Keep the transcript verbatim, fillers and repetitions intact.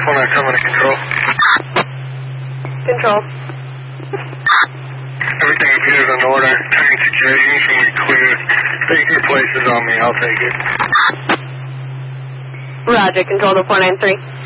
four nine coming to control. Control. Everything appears in order. Train security, uniformly clear. Take your places on me, I'll take it. Roger, control to four nine three.